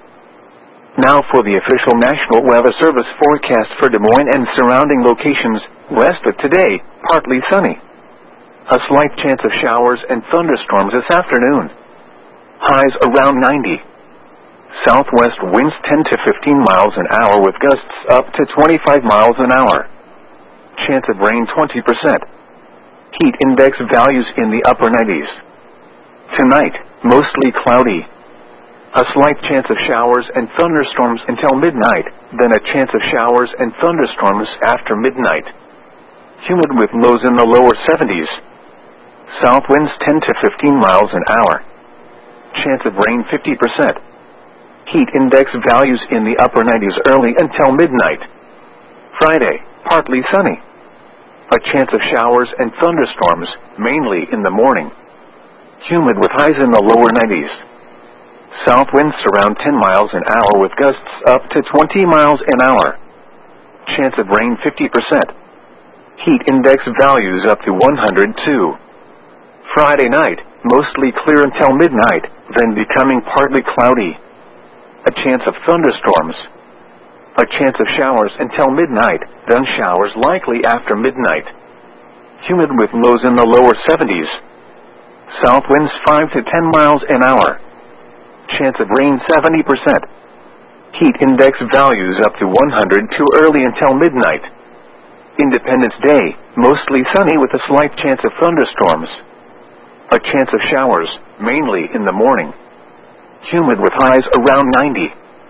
Now for the official National Weather Service forecast for Des Moines and surrounding locations. West of today, partly sunny. A slight chance of showers and thunderstorms this afternoon. Highs around ninety. Southwest winds ten to fifteen miles an hour with gusts up to twenty-five miles an hour. Chance of rain twenty percent. Heat index values in the upper nineties. Tonight, mostly cloudy. A slight chance of showers and thunderstorms until midnight, then a chance of showers and thunderstorms after midnight. Humid with lows in the lower seventies. South winds ten to fifteen miles an hour. Chance of rain fifty percent. Heat index values in the upper nineties early until midnight. Friday, partly sunny. A chance of showers and thunderstorms, mainly in the morning. Humid with highs in the lower nineties. South winds around ten miles an hour with gusts up to twenty miles an hour. Chance of rain fifty percent. Heat index values up to one hundred two. Friday night, mostly clear until midnight, then becoming partly cloudy. A chance of thunderstorms. A chance of showers until midnight, then showers likely after midnight. Humid with lows in the lower seventies. South winds five to ten miles an hour. Chance of rain seventy percent. Heat index values up to one hundred two early until midnight. Independence Day, mostly sunny with a slight chance of thunderstorms. A chance of showers, mainly in the morning. Humid with highs around ninety.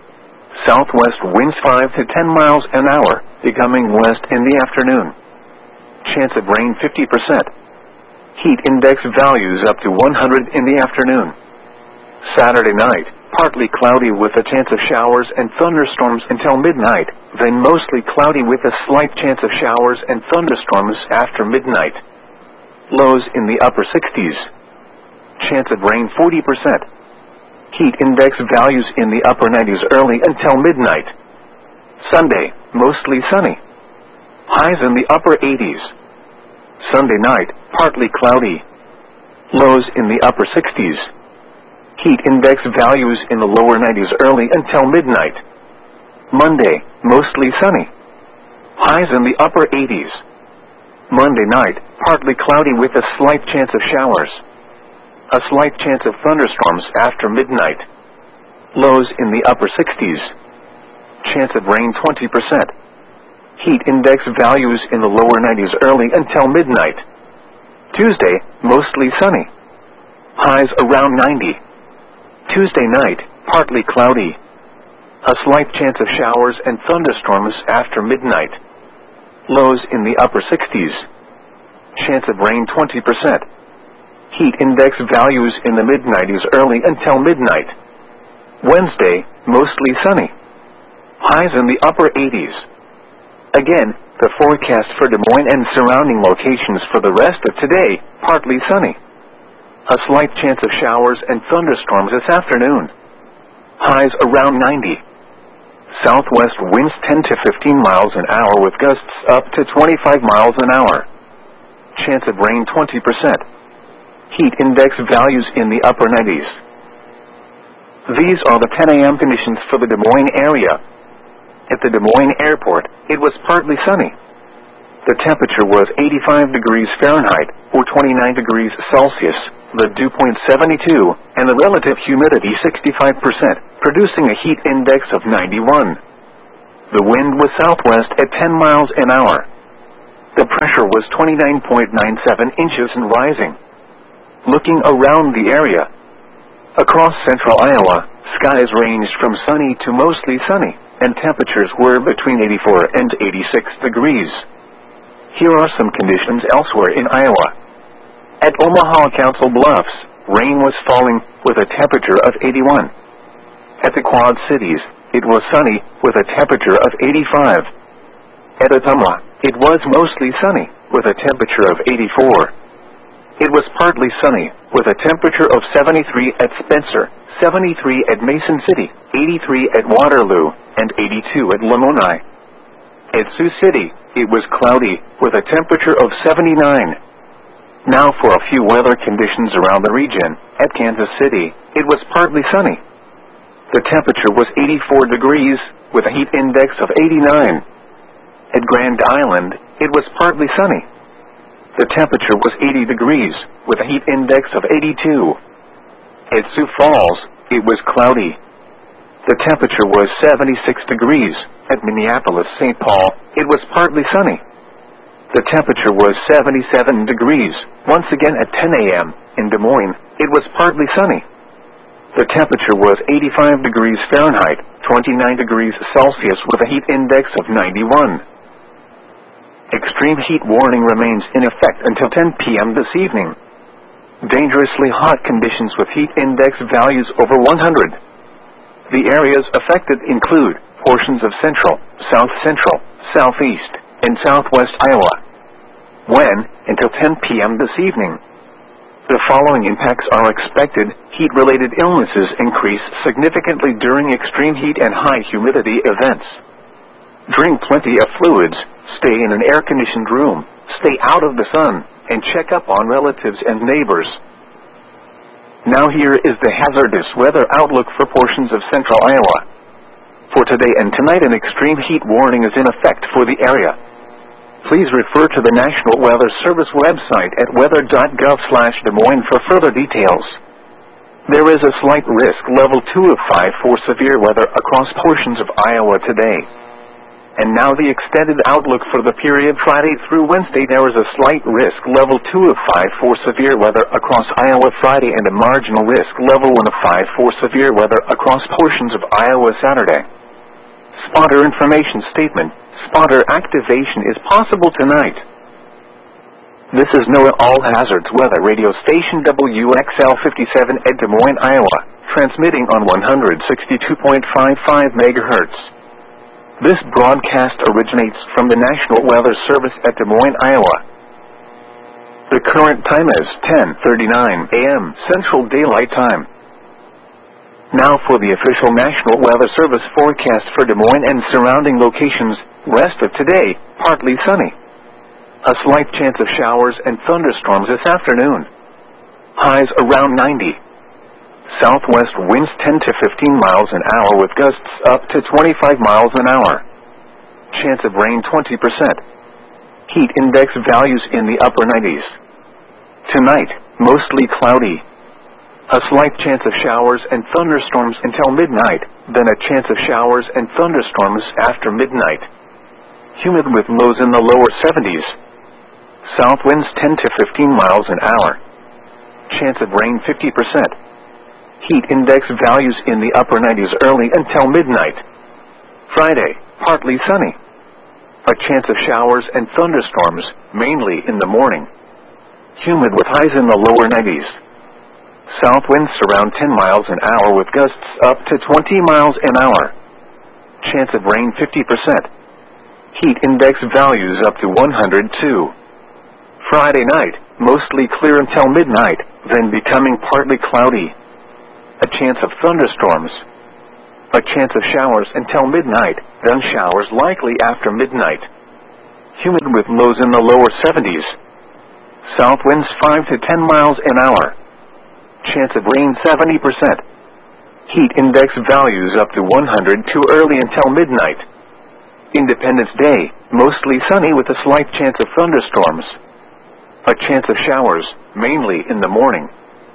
Southwest winds five to ten miles an hour, becoming west in the afternoon. Chance of rain fifty percent. Heat index values up to one hundred in the afternoon. Saturday night, partly cloudy with a chance of showers and thunderstorms until midnight, then mostly cloudy with a slight chance of showers and thunderstorms after midnight. Lows in the upper sixties. Chance of rain forty percent. Heat index values in the upper nineties early until midnight. Sunday, mostly sunny. Highs in the upper eighties. Sunday night, partly cloudy. Lows in the upper sixties. Heat index values in the lower nineties early until midnight. Monday, mostly sunny. Highs in the upper eighties. Monday night, partly cloudy with a slight chance of showers. A slight chance of thunderstorms after midnight. Lows in the upper sixties. Chance of rain twenty percent. Heat index values in the lower nineties early until midnight. Tuesday, mostly sunny. Highs around ninety. Tuesday night, partly cloudy. A slight chance of showers and thunderstorms after midnight. Lows in the upper sixties. Chance of rain twenty percent. Heat index values in the mid nineties early until midnight. Wednesday, mostly sunny. Highs in the upper eighties. Again, the forecast for Des Moines and surrounding locations for the rest of today, partly sunny. A slight chance of showers and thunderstorms this afternoon. Highs around ninety. Southwest winds ten to fifteen miles an hour with gusts up to twenty-five miles an hour. Chance of rain twenty percent. Heat index values in the upper nineties. These are the ten a m conditions for the Des Moines area. At the Des Moines Airport, it was partly sunny. The temperature was eighty-five degrees Fahrenheit, or twenty-nine degrees Celsius, the dew point seventy-two, and the relative humidity sixty-five percent, producing a heat index of ninety-one. The wind was southwest at ten miles an hour. The pressure was twenty-nine point nine seven inches and rising. Looking around the area, across central Iowa, skies ranged from sunny to mostly sunny, and temperatures were between eighty-four and eighty-six degrees. Here are some conditions elsewhere in Iowa. At Omaha Council Bluffs, rain was falling with a temperature of eighty-one. At the Quad Cities, it was sunny with a temperature of eighty-five. At Ottumwa, it was mostly sunny with a temperature of eighty-four. It was partly sunny with a temperature of seventy-three at Spencer, seventy-three at Mason City, eighty-three at Waterloo, and eighty-two at Lamoni. At Sioux City, it was cloudy with a temperature of seventy-nine. Now for a few weather conditions around the region. At Kansas City, it was partly sunny. The temperature was eighty-four degrees with a heat index of eighty-nine. At Grand Island, it was partly sunny. The temperature was eighty degrees with a heat index of eighty-two. At Sioux Falls, it was cloudy. The temperature was seventy-six degrees. At Minneapolis, Saint Paul, it was partly sunny. The temperature was seventy-seven degrees. Once again at ten a m in Des Moines, it was partly sunny. The temperature was eighty-five degrees Fahrenheit, twenty-nine degrees Celsius with a heat index of ninety-one. Extreme heat warning remains in effect until ten p m this evening. Dangerously hot conditions with heat index values over one hundred. The areas affected include portions of central, south central, southeast, and southwest Iowa. When? Until ten p m this evening. The following impacts are expected. Heat-related illnesses increase significantly during extreme heat and high humidity events. Drink plenty of fluids, stay in an air-conditioned room, stay out of the sun, and check up on relatives and neighbors. Now here is the hazardous weather outlook for portions of central Iowa. For today and tonight, an extreme heat warning is in effect for the area. Please refer to the National Weather Service website at weather dot gov slash Des Moines for further details. There is a slight risk level two of five for severe weather across portions of Iowa today. And now the extended outlook for the period Friday through Wednesday. There is a slight risk level two of five for severe weather across Iowa Friday and a marginal risk level one of five for severe weather across portions of Iowa Saturday. Spotter information statement. Spotter activation is possible tonight. This is NOAA All Hazards Weather Radio Station W X L fifty-seven at Des Moines, Iowa, transmitting on one hundred sixty-two point five five megahertz. This broadcast originates from the National Weather Service at Des Moines, Iowa. The current time is ten thirty-nine a m Central Daylight Time. Now for the official National Weather Service forecast for Des Moines and surrounding locations. Rest of today, partly sunny. A slight chance of showers and thunderstorms this afternoon. Highs around ninety. Southwest winds ten to fifteen miles an hour with gusts up to twenty-five miles an hour. Chance of rain twenty percent. Heat index values in the upper nineties. Tonight, mostly cloudy. A slight chance of showers and thunderstorms until midnight, then a chance of showers and thunderstorms after midnight. Humid with lows in the lower seventies. South winds ten to fifteen miles an hour. Chance of rain fifty percent. Heat index values in the upper nineties early until midnight. Friday, partly sunny. A chance of showers and thunderstorms, mainly in the morning. Humid with highs in the lower nineties. South winds around ten miles an hour with gusts up to twenty miles an hour. Chance of rain fifty percent. Heat index values up to one hundred two. Friday night, mostly clear until midnight, then becoming partly cloudy. A chance of thunderstorms. A chance of showers until midnight, then showers likely after midnight. Humid with lows in the lower seventies. South winds five to ten miles an hour. Chance of rain seventy percent. Heat index values up to one hundred two early until midnight. Independence Day, mostly sunny with a slight chance of thunderstorms. A chance of showers, mainly in the morning.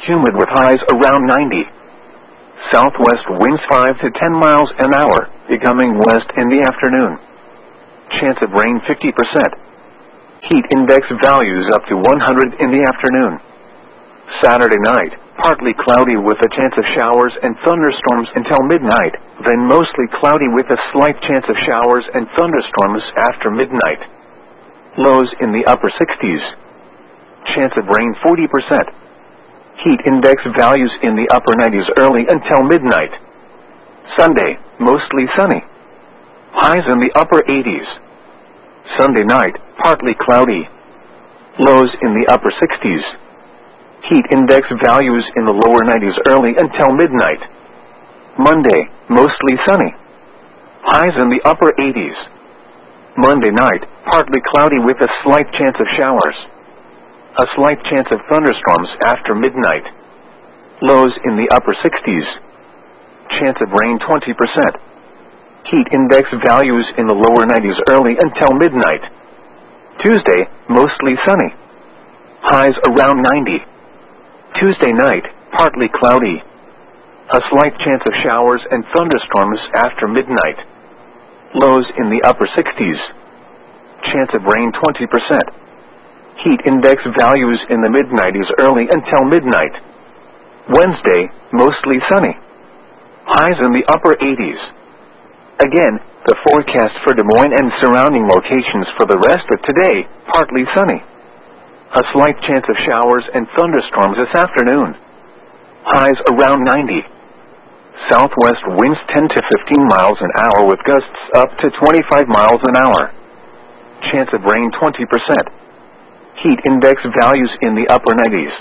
humid with highs around ninety. Southwest winds five to ten miles an hour, becoming west in the afternoon. Chance of rain fifty percent. Heat index values up to one hundred in the afternoon. Saturday night, partly cloudy with a chance of showers and thunderstorms until midnight, then mostly cloudy with a slight chance of showers and thunderstorms after midnight. Lows in the upper sixties. Chance of rain forty percent. Heat index values in the upper nineties early until midnight. Sunday, mostly sunny. Highs in the upper eighties. Sunday night, partly cloudy. Lows in the upper sixties. Heat index values in the lower nineties early until midnight. Monday, mostly sunny. Highs in the upper eighties. Monday night, partly cloudy with a slight chance of showers. A slight chance of thunderstorms after midnight. Lows in the upper sixties. Chance of rain twenty percent. Heat index values in the lower nineties early until midnight. Tuesday, mostly sunny. Highs around ninety. Tuesday night, partly cloudy. A slight chance of showers and thunderstorms after midnight. Lows in the upper sixties. Chance of rain twenty percent. Heat index values in the mid-nineties early until midnight. Wednesday, mostly sunny. Highs in the upper eighties. Again, the forecast for Des Moines and surrounding locations for the rest of today, partly sunny. A slight chance of showers and thunderstorms this afternoon. Highs around ninety. Southwest winds ten to fifteen miles an hour with gusts up to twenty-five miles an hour. Chance of rain twenty percent. Heat index values in the upper nineties.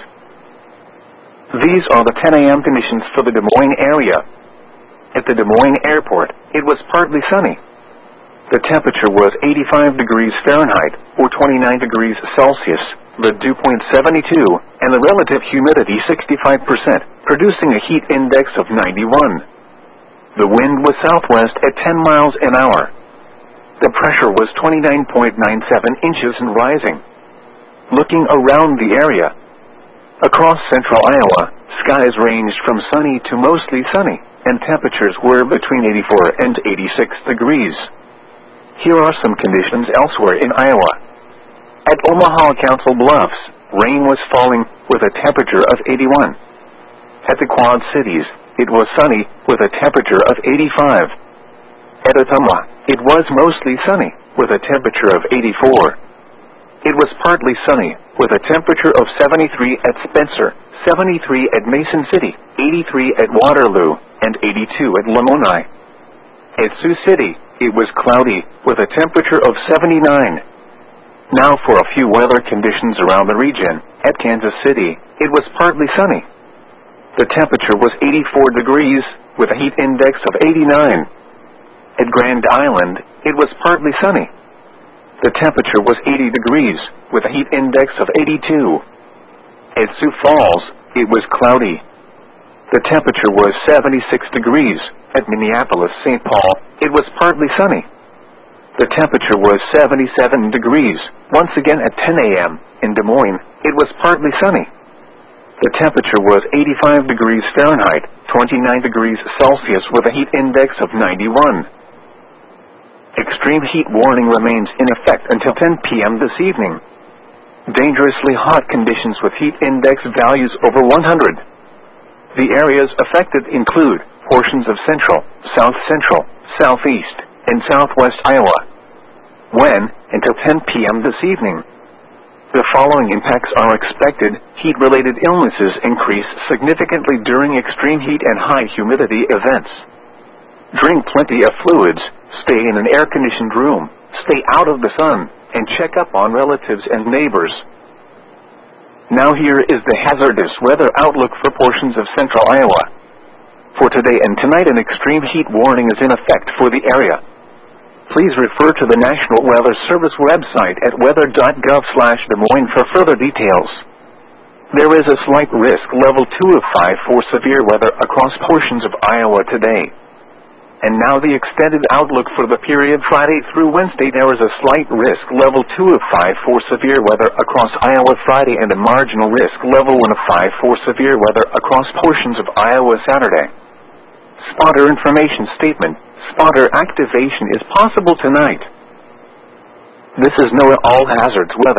These are the ten a m conditions for the Des Moines area. At the Des Moines Airport, it was partly sunny. The temperature was eighty-five degrees Fahrenheit, or twenty-nine degrees Celsius, the dew point seventy-two, and the relative humidity sixty-five percent, producing a heat index of ninety-one. The wind was southwest at ten miles an hour. The pressure was twenty-nine point nine seven inches and rising. Looking around the area, across central Iowa, skies ranged from sunny to mostly sunny, and temperatures were between eighty-four and eighty-six degrees. Here are some conditions elsewhere in Iowa. At Omaha Council Bluffs, rain was falling with a temperature of eighty-one. At the Quad Cities, it was sunny with a temperature of eighty-five. At Ottumwa, it was mostly sunny with a temperature of eighty-four. It was partly sunny, with a temperature of seventy-three at Spencer, seventy-three at Mason City, eighty-three at Waterloo, and eighty-two at Lamoni. At Sioux City, it was cloudy, with a temperature of seventy-nine. Now for a few weather conditions around the region. At Kansas City, it was partly sunny. The temperature was eighty-four degrees, with a heat index of eighty-nine. At Grand Island, it was partly sunny. The temperature was eighty degrees, with a heat index of eighty-two. At Sioux Falls, it was cloudy. The temperature was seventy-six degrees. At Minneapolis, Saint Paul, it was partly sunny. The temperature was seventy-seven degrees. Once again at ten a m in Des Moines, it was partly sunny. The temperature was eighty-five degrees Fahrenheit, twenty-nine degrees Celsius with a heat index of ninety-one. Extreme heat warning remains in effect until ten p m this evening. Dangerously hot conditions with heat index values over one hundred. The areas affected include portions of central, south central, southeast, and southwest Iowa. When, until ten p m this evening. The following impacts are expected. Heat-related illnesses increase significantly during extreme heat and high humidity events. Drink plenty of fluids, stay in an air-conditioned room, stay out of the sun, and check up on relatives and neighbors. Now here is the hazardous weather outlook for portions of central Iowa. For today and tonight, an extreme heat warning is in effect for the area. Please refer to the National Weather Service website at weather dot gov slash Des Moines for further details. There is a slight risk level two of five for severe weather across portions of Iowa today. And now the extended outlook for the period Friday through Wednesday. There is a slight risk level two of five for severe weather across Iowa Friday and a marginal risk level one of five for severe weather across portions of Iowa Saturday. Spotter information statement. Spotter activation is possible tonight. This is NOAA All Hazards Weather.